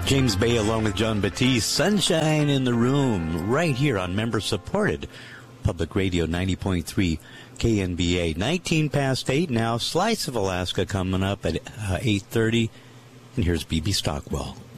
James Bay along with John Batiste, Sunshine in the Room, right here on member-supported Public Radio 90.3 KNBA. 19 past 8 now, Slice of Alaska coming up at 8:30. And here's B.B. Stockwell.